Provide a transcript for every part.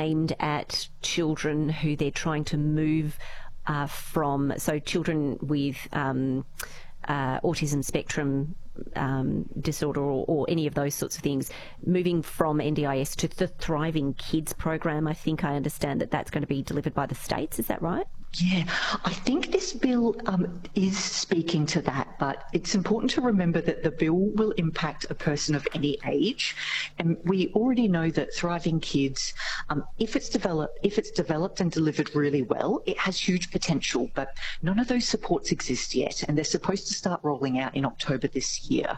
aimed at children who they're trying to move from, so children with autism spectrum disorder or any of those sorts of things, moving from NDIS to the Thriving Kids program. I think I understand that that's going to be delivered by the states. Is that right? Yeah, I think this bill is speaking to that, but it's important to remember that the bill will impact a person of any age, and we already know that Thriving Kids, if it's developed and delivered really well, it has huge potential, but none of those supports exist yet, and they're supposed to start rolling out in October this year.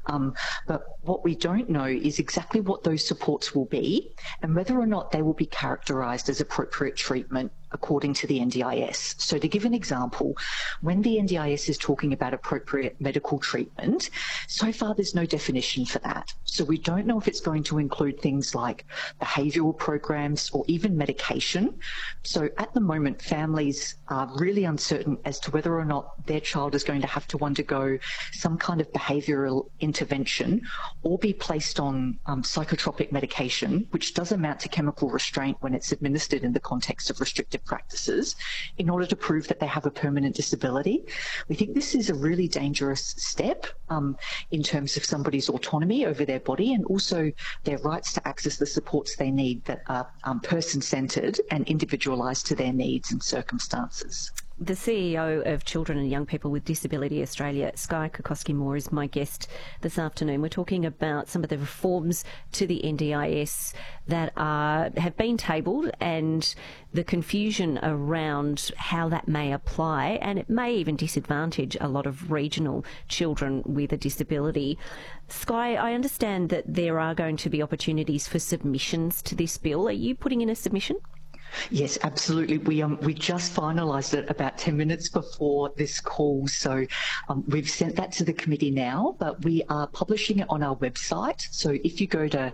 But what we don't know is exactly what those supports will be and whether or not they will be characterised as appropriate treatment according to the NDIS. So to give an example, when the NDIS is talking about appropriate medical treatment, so far there's no definition for that. So we don't know if it's going to include things like behavioural programs or even medication. So at the moment, families are really uncertain as to whether or not their child is going to have to undergo some kind of behavioural intervention or be placed on psychotropic medication, which does amount to chemical restraint when it's administered in the context of restrictive practices, in order to prove that they have a permanent disability. We think this is a really dangerous step in terms of somebody's autonomy over their body and also their rights to access the supports they need that are person-centred and individualised to their needs and circumstances. The CEO of Children and Young People with Disability Australia, Skye Kokoski-Moore, is my guest this afternoon. We're talking about some of the reforms to the NDIS that have been tabled and the confusion around how that may apply, and it may even disadvantage a lot of regional children with a disability. Skye, I understand that there are going to be opportunities for submissions to this bill. Are you putting in a submission? Yes, absolutely. We just finalised it about 10 minutes before this call, so we've sent that to the committee now, but we are publishing it on our website. So if you go to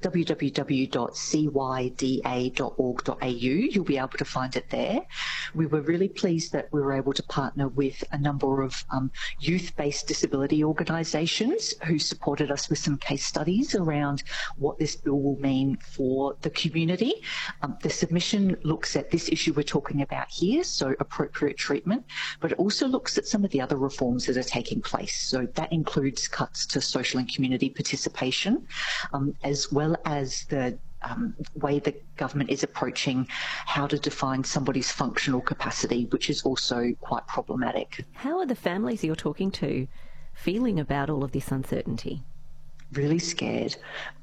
www.cyda.org.au, you'll be able to find it there. We were really pleased that we were able to partner with a number of youth-based disability organisations who supported us with some case studies around what this bill will mean for the community. The submission looks at this issue we're talking about here, so appropriate treatment, but it also looks at some of the other reforms that are taking place. So that includes cuts to social and community participation, as well as the way the government is approaching how to define somebody's functional capacity, which is also quite problematic. How are the families you're talking to feeling about all of this uncertainty? Really scared.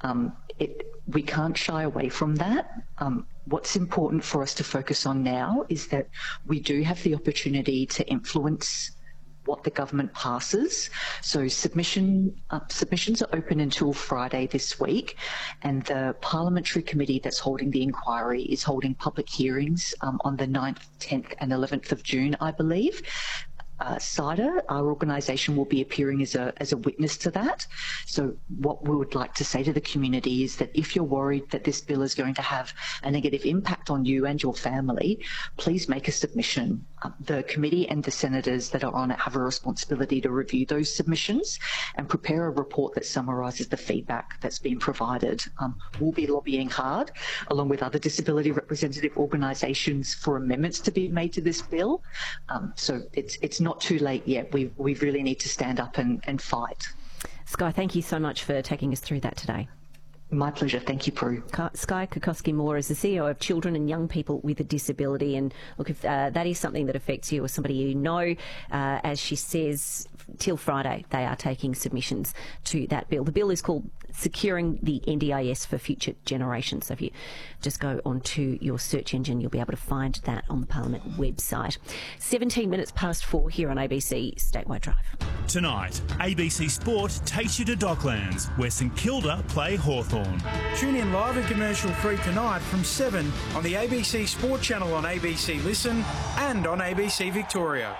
We can't shy away from that. What's important for us to focus on now is that we do have the opportunity to influence what the government passes. So submissions are open until Friday this week, and the parliamentary committee that's holding the inquiry is holding public hearings on the 9th, 10th and 11th of June, I believe. CYDA, our organisation, will be appearing as a witness to that. So what we would like to say to the community is that if you're worried that this bill is going to have a negative impact on you and your family, please make a submission. The committee and the senators that are on it have a responsibility to review those submissions and prepare a report that summarises the feedback that's been provided. We'll be lobbying hard, along with other disability representative organisations, for amendments to be made to this bill. So it's not too late yet. We really need to stand up and fight. Skye, thank you so much for taking us through that today. My pleasure. Thank you, Prue. Skye Kokoski-Moore is the CEO of Children and Young People with a Disability. And look, if that is something that affects you or somebody you know, as she says, till Friday they are taking submissions to that bill. The bill is called Securing the NDIS for Future Generations. So if you just go onto your search engine, you'll be able to find that on the Parliament website. 17 minutes past 4 here on ABC Statewide Drive. Tonight, ABC Sport takes you to Docklands, where St Kilda play Hawthorn. Tune in live and commercial-free tonight from 7 on the ABC Sport channel on ABC Listen and on ABC Victoria.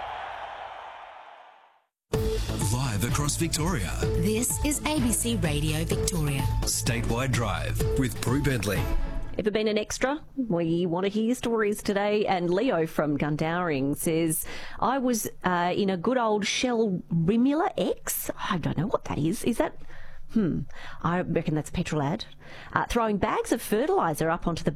Live across Victoria. This is ABC Radio Victoria. Statewide Drive with Prue Bentley. Ever been an extra? We want to hear stories today. And Leo from Gundowring says, I was in a good old Shell Rimula X. I don't know what that is. Is that... I reckon that's a petrol ad. Throwing bags of fertiliser up onto the